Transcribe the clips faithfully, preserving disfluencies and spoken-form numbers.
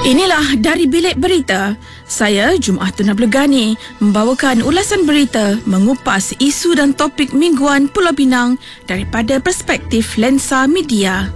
Inilah dari Bilik Berita. Saya Jumaatun Abdul Ghani membawakan ulasan berita mengupas isu dan topik mingguan Pulau Pinang daripada perspektif lensa media.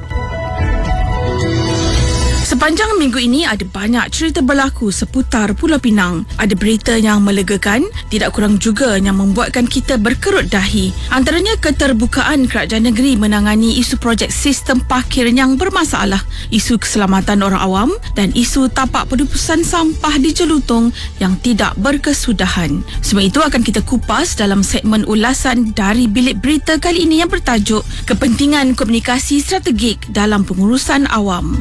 Sepanjang minggu ini ada banyak cerita berlaku seputar Pulau Pinang. Ada berita yang melegakan, tidak kurang juga yang membuatkan kita berkerut dahi. Antaranya keterbukaan kerajaan negeri menangani isu projek sistem parkir yang bermasalah, isu keselamatan orang awam dan isu tapak penumpusan sampah di Jelutong yang tidak berkesudahan. Semua itu akan kita kupas dalam segmen ulasan dari Bilik Berita kali ini yang bertajuk Kepentingan Komunikasi Strategik dalam Pengurusan Awam.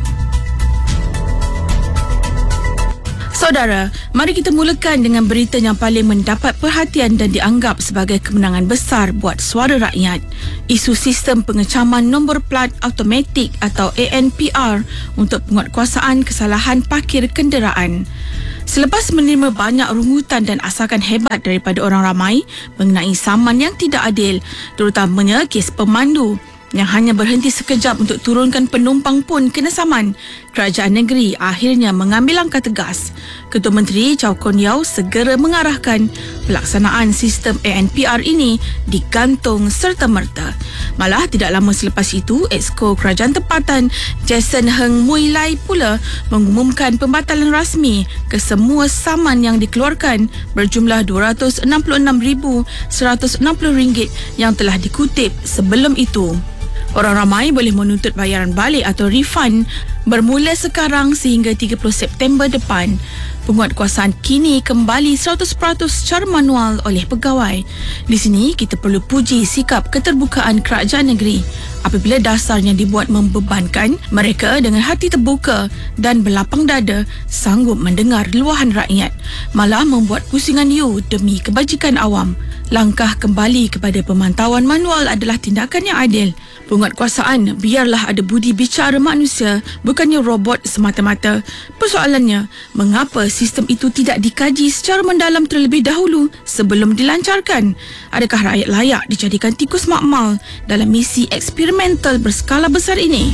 Saudara, mari kita mulakan dengan berita yang paling mendapat perhatian dan dianggap sebagai kemenangan besar buat suara rakyat. Isu sistem pengecaman nombor plat automatik atau A N P R untuk penguatkuasaan kesalahan parkir kenderaan. Selepas menerima banyak rungutan dan asakan hebat daripada orang ramai mengenai saman yang tidak adil, terutamanya kes pemandu yang hanya berhenti sekejap untuk turunkan penumpang pun kena saman, kerajaan negeri akhirnya mengambil langkah tegas. Ketua Menteri Chow Kon Yeow segera mengarahkan pelaksanaan sistem A N P R ini digantung serta-merta. Malah tidak lama selepas itu, Exco Kerajaan Tempatan Jason Heng Mui Lai pula mengumumkan pembatalan rasmi ke semua saman yang dikeluarkan berjumlah dua ratus enam puluh enam ribu seratus enam puluh ringgit yang telah dikutip sebelum itu. Orang ramai boleh menuntut bayaran balik atau refund bermula sekarang sehingga tiga puluh September depan. Penguatkuasaan kini kembali seratus peratus secara manual oleh pegawai. Di sini kita perlu puji sikap keterbukaan kerajaan negeri apabila dasarnya dibuat membebankan, mereka dengan hati terbuka dan berlapang dada sanggup mendengar luahan rakyat, malah membuat pusingan you demi kebajikan awam. Langkah kembali kepada pemantauan manual adalah tindakan yang adil. Penguatkuasaan biarlah ada budi bicara manusia, bukannya robot semata-mata. Persoalannya, mengapa sistem itu tidak dikaji secara mendalam terlebih dahulu sebelum dilancarkan? Adakah rakyat layak dijadikan tikus makmal dalam misi eksperimental berskala besar ini?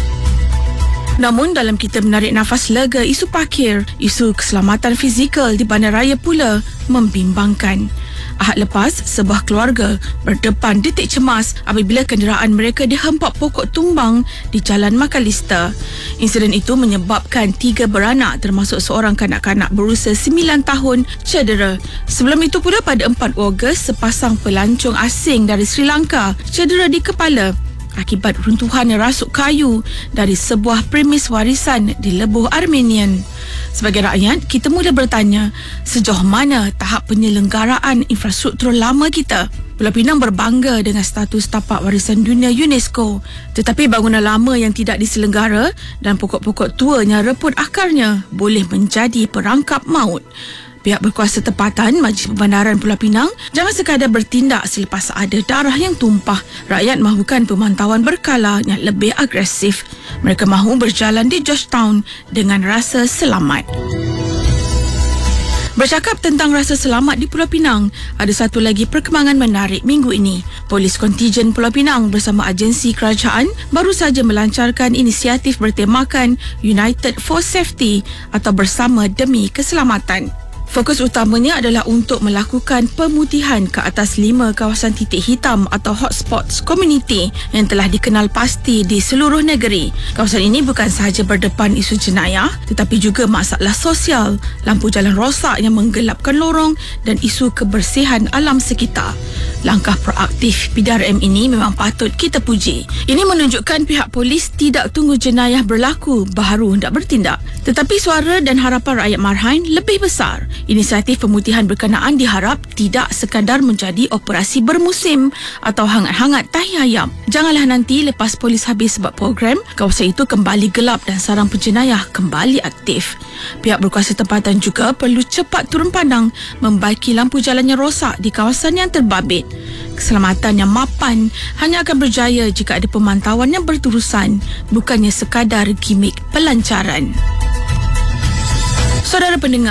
Namun dalam kita menarik nafas lega isu parkir, isu keselamatan fizikal di bandaraya pula membimbangkan. Ahad lepas, sebuah keluarga berdepan detik cemas apabila kenderaan mereka dihempak pokok tumbang di Jalan Makalista. Insiden itu menyebabkan tiga beranak termasuk seorang kanak-kanak berusia sembilan tahun cedera. Sebelum itu pula pada empat Ogos, sepasang pelancong asing dari Sri Lanka cedera di kepala akibat runtuhan rasuk kayu dari sebuah premis warisan di Lebuh Armenian. Sebagai rakyat, kita mula bertanya, sejauh mana tahap penyelenggaraan infrastruktur lama kita? Pulau Pinang berbangga dengan status tapak warisan dunia UNESCO, tetapi bangunan lama yang tidak diselenggara dan pokok-pokok tua yang reput akarnya boleh menjadi perangkap maut. Pihak berkuasa tempatan Majlis Perbandaran Pulau Pinang jangan sekadar bertindak selepas ada darah yang tumpah. Rakyat mahukan pemantauan berkala yang lebih agresif. Mereka mahu berjalan di Georgetown dengan rasa selamat. Bercakap tentang rasa selamat di Pulau Pinang, ada satu lagi perkembangan menarik minggu ini. Polis kontijen Pulau Pinang bersama agensi kerajaan baru saja melancarkan inisiatif bertemakan United for Safety atau Bersama Demi Keselamatan. Fokus utamanya adalah untuk melakukan pemutihan ke atas lima kawasan titik hitam atau hotspots community yang telah dikenal pasti di seluruh negeri. Kawasan ini bukan sahaja berdepan isu jenayah tetapi juga masalah sosial, lampu jalan rosak yang menggelapkan lorong dan isu kebersihan alam sekitar. Langkah proaktif P D R M ini memang patut kita puji. Ini menunjukkan pihak polis tidak tunggu jenayah berlaku baru hendak bertindak. Tetapi suara dan harapan rakyat Marhain lebih besar. Inisiatif pemutihan berkenaan diharap tidak sekadar menjadi operasi bermusim atau hangat-hangat tahi ayam. Janganlah nanti lepas polis habis buat program, kawasan itu kembali gelap dan sarang penjenayah kembali aktif. Pihak berkuasa tempatan juga perlu cepat turun pandang membaiki lampu jalan yang rosak di kawasan yang terbabit. Keselamatan yang mapan hanya akan berjaya jika ada pemantauan yang berterusan, bukannya sekadar gimik pelancaran. Saudara pendengar,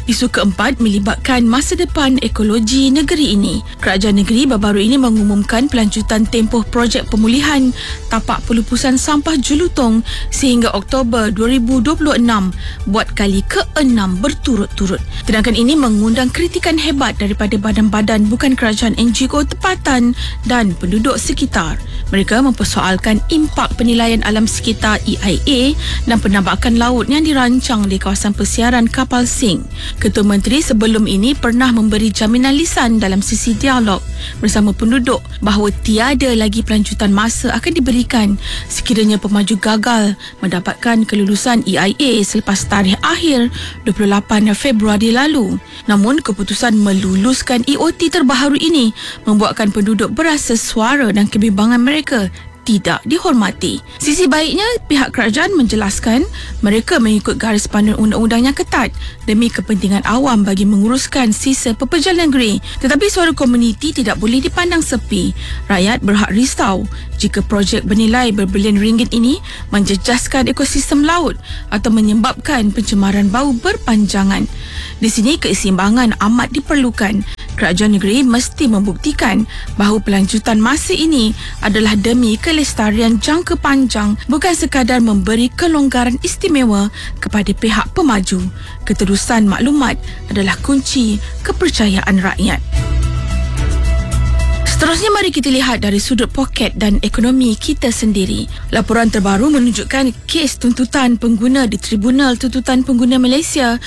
Isu keempat melibatkan masa depan ekologi negeri ini. Kerajaan negeri baru-baru ini mengumumkan pelanjutan tempoh projek pemulihan tapak pelupusan sampah Julutong sehingga Oktober dua ribu dua puluh enam buat kali keenam berturut-turut. Tindakan ini mengundang kritikan hebat daripada badan-badan bukan kerajaan N G O tempatan dan penduduk sekitar. Mereka mempersoalkan impak penilaian alam sekitar E I A dan penambakan laut yang dirancang di kawasan persiaran kapal Sing. Ketua Menteri sebelum ini pernah memberi jaminan lisan dalam sesi dialog bersama penduduk bahawa tiada lagi pelanjutan masa akan diberikan sekiranya pemaju gagal mendapatkan kelulusan E I A selepas tarikh akhir dua puluh lapan Februari lalu. Namun keputusan meluluskan E O T terbaharu ini membuatkan penduduk berasa suara dan kebimbangan mereka tidak dihormati. Sisi baiknya, pihak kerajaan menjelaskan mereka mengikut garis panduan undang-undang yang ketat demi kepentingan awam bagi menguruskan sisa pepejalan negeri. Tetapi suara komuniti tidak boleh dipandang sepi. Rakyat berhak risau jika projek bernilai berbilion ringgit ini menjejaskan ekosistem laut atau menyebabkan pencemaran bau berpanjangan. Di sini keseimbangan amat diperlukan. Kerajaan negeri mesti membuktikan bahawa pelanjutan masa ini adalah demi kelestarian jangka panjang, bukan sekadar memberi kelonggaran istimewa kepada pihak pemaju. Keterusan maklumat adalah kunci kepercayaan rakyat. Seterusnya, mari kita lihat dari sudut poket dan ekonomi kita sendiri. Laporan terbaru menunjukkan kes tuntutan pengguna di Tribunal Tuntutan Pengguna Malaysia